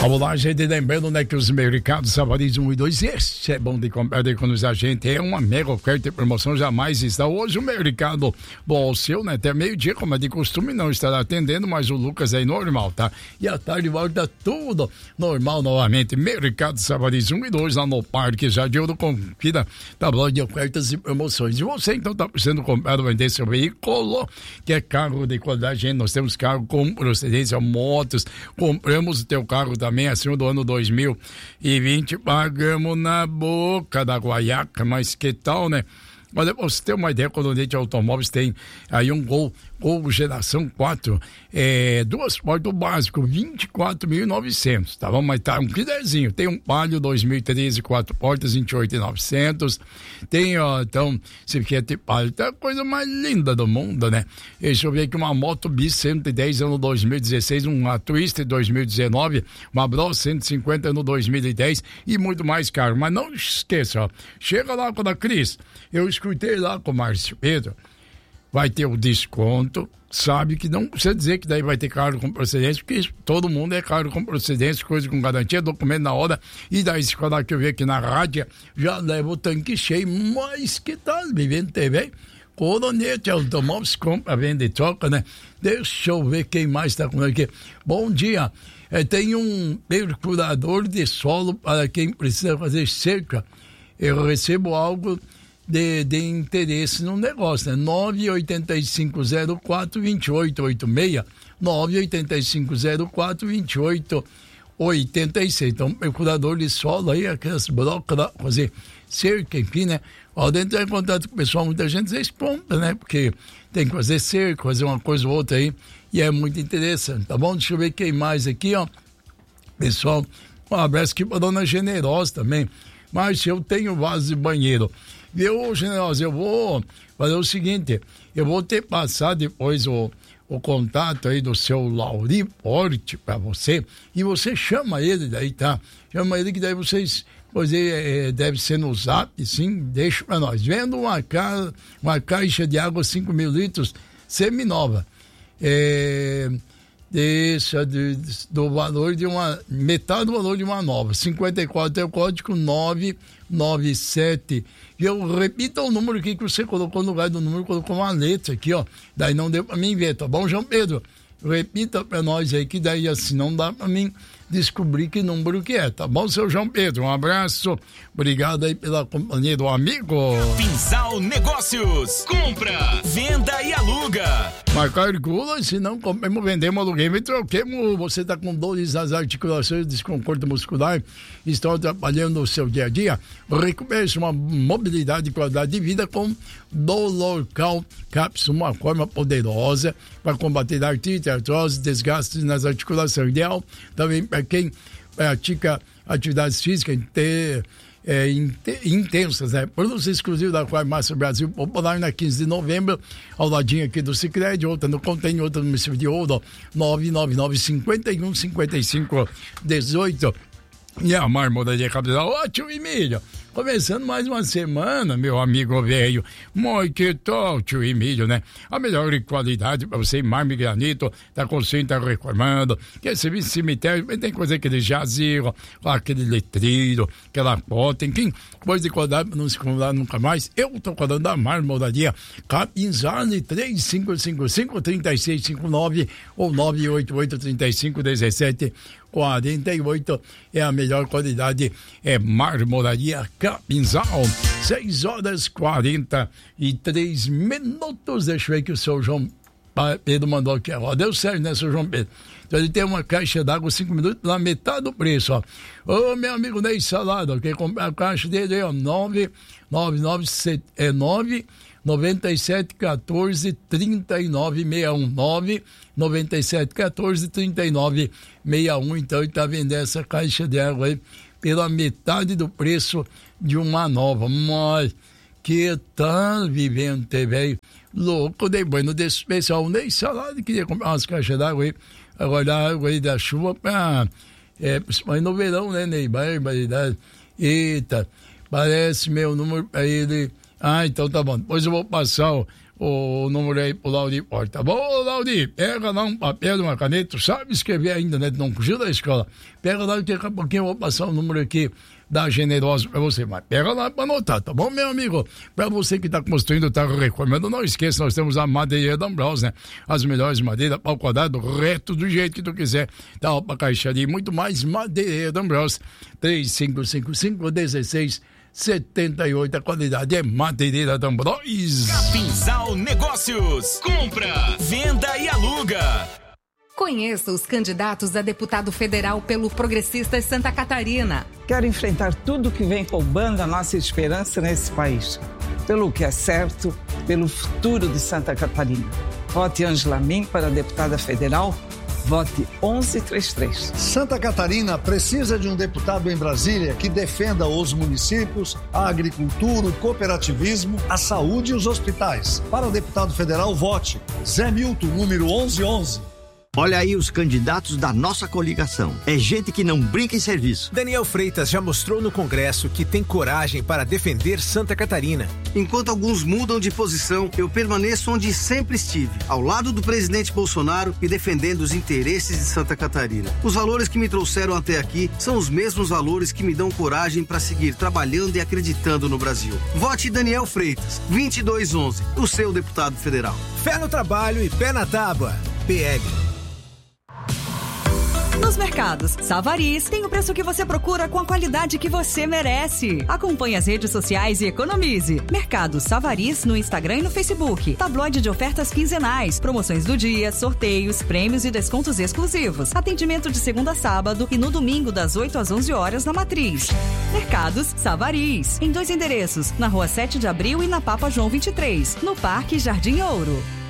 Vamos lá, gente, lembrando, né, que os mercados Savariz 1 e 2, esse é bom de comprar, de economizar, gente, é uma mega oferta e promoção, jamais está. Hoje o mercado, bom, o seu, né, até meio-dia, como é de costume, não estará atendendo, mas o Lucas é normal, tá? E à tarde volta tudo normal novamente. Mercado Savariz 1 e 2, lá no Parque Jardim Ouro, confira tabela de ofertas e promoções. E você, então, tá precisando comprar ou vender seu veículo, que é carro de qualidade, gente, nós temos carro com procedência, motos, compramos o teu carro também acima do ano 2020, pagamos na boca da guaiaca, mas que tal, né? Olha, pra você ter uma ideia, quando a gente de automóveis tem aí um Gol geração 4, duas portas básico, 24.900, tá bom? Mas tá um quiserzinho. Tem um Palio 2013, 4 portas, 28.900. Tem, ó, então, se quer ter Palio, tá a coisa mais linda do mundo, né? Deixa eu ver aqui, uma moto Bis 110 ano 2016, uma Twister 2019, uma Bros 150 ano 2010 e muito mais caro. Mas não esqueça, ó, chega lá com a Cris, eu escutei lá com o Márcio Pedro, vai ter o desconto, sabe que não precisa dizer que daí vai ter carro com procedência, porque todo mundo é carro com procedência, coisa com garantia, documento na hora, e daí se falar que eu vi aqui na rádio, já leva o tanque cheio, mas que tal, vivendo TV? Coronete Automóveis, compra, vende e troca, né? Deixa eu ver quem mais está com aqui. Bom dia, tem um perfurador de solo para quem precisa fazer cerca. Eu recebo algo de interesse no negócio, né? 98504-2886, 98504-2886. Então, perfurador de solo aí, aquelas brocas lá, fazer cerca, enfim, né? Pode entrar em contato com o pessoal, muita gente diz pronta, né? Porque tem que fazer cerca, fazer uma coisa ou outra aí, e é muito interessante, tá bom? Deixa eu ver quem mais aqui, ó. Pessoal, um abraço aqui pra dona Generosa também. Mas eu tenho vaso de banheiro. Viu, Generosa, eu vou fazer o seguinte, eu vou ter passar depois o contato aí do seu Lauri Porte pra você, e você chama ele daí, tá? Chama ele que daí vocês, deve ser no Zap, sim, deixa pra nós. Vendo uma caixa de água 5.000 litros, seminova, deixa do valor de metade do valor de uma nova, 54 é o código 997. Eu repito o número aqui que você colocou no lugar do número, colocou uma letra aqui, ó, daí não deu pra mim ver, tá bom, João Pedro? Repita pra nós aí, que daí assim não dá pra mim descobrir que número que é, tá bom, seu João Pedro? Um abraço, obrigado aí pela companhia do amigo. Pinsal Negócios, compra, venda e aluga. Marcar gula, se não compramos, vendemos, aluguemos e troquemos. Você tá com dores nas articulações, desconforto muscular, estão atrapalhando o seu dia a dia? Recupere uma mobilidade e qualidade de vida com Dolorcal Cápsula, uma forma poderosa para combater artrite, artrose, desgastes nas articulações. Ideal também para quem pratica atividades físicas intensas, né? Produto exclusivo da Farmácia Brasil Popular, na 15 de novembro, ao ladinho aqui do Sicredi, outra no Contém, outra no município de Ouro, 999-51-55-18. E a Marmoraria Capital, ótimo, Emílio. Começando mais uma semana, meu amigo velho. Muito que tal, tio Emílio, né? A melhor qualidade para você, mármore e granito, tá construindo, tá reformando. Quer serviço de cemitério, tem coisa aquele jazigo, aquele letreiro, aquela porta, enfim, coisa de qualidade para não se acumular nunca mais. Eu tô falando da Marmoraria Capinzale, 3555-3659 ou 988-3517-48 é a melhor qualidade, é Marmoraria Capinzal. 6h43 minutos. Deixa eu ver que o seu João Pedro mandou aqui. Ó, deu certo, né, seu João Pedro? Então ele tem uma caixa d'água 5 minutos na metade do preço, ó. Ô, meu amigo Ney Salado, quer comprar a caixa dele aí, ó, 9714-3961, 99714-3961. Então ele tá vendendo essa caixa de água aí pela metade do preço de uma nova. Mas que tal, Vivendo TV? Louco, dei banho desse especial. Nem salada, queria comprar umas caixas d'água aí. Agora a água aí da chuva pra... principalmente no verão, né, Ney? Barbaridade. Eita, parece meu número pra ele. Ah, então tá bom. Depois eu vou passar o número aí pro Laudi Porte, tá bom, Laudi? Pega lá um papel, uma caneta, sabe escrever ainda, né? Não fugiu da escola. Pega lá e daqui a pouquinho eu vou passar o número aqui da Generosa pra você, mas pega lá pra anotar, tá bom, meu amigo? Pra você que tá construindo, tá reformando, não esqueça, nós temos a Madeireira da Ambrose, né? As melhores madeiras, pau quadrado, reto, do jeito que tu quiser, tá, pra caixaria e muito mais, Madeireira da Ambrose, 3555-1678, a qualidade é Madeireira da Ambrose. Capinzal Negócios, compra, venda e aluga. Conheça os candidatos a deputado federal pelo Progressistas Santa Catarina. Quero enfrentar tudo que vem roubando a nossa esperança nesse país. Pelo que é certo, pelo futuro de Santa Catarina. Vote Ângela Min para deputada federal. Vote 1133. Santa Catarina precisa de um deputado em Brasília que defenda os municípios, a agricultura, o cooperativismo, a saúde e os hospitais. Para o deputado federal, vote Zé Milton, número 1111. Olha aí os candidatos da nossa coligação. É gente que não brinca em serviço. Daniel Freitas já mostrou no Congresso que tem coragem para defender Santa Catarina. Enquanto alguns mudam de posição, eu permaneço onde sempre estive, ao lado do presidente Bolsonaro e defendendo os interesses de Santa Catarina. Os valores que me trouxeram até aqui são os mesmos valores que me dão coragem para seguir trabalhando e acreditando no Brasil. Vote Daniel Freitas, 2211, o seu deputado federal. Fé no trabalho e pé na tábua. PL. Nos mercados Savariz tem o preço que você procura com a qualidade que você merece. Acompanhe as redes sociais e economize. Mercado Savariz no Instagram e no Facebook. Tabloide de ofertas quinzenais, promoções do dia, sorteios, prêmios e descontos exclusivos. Atendimento de segunda a sábado e no domingo das 8 às 11 horas na Matriz. Mercados Savariz, em 2 endereços, na Rua 7 de Abril e na Papa João 23, no Parque Jardim Ouro.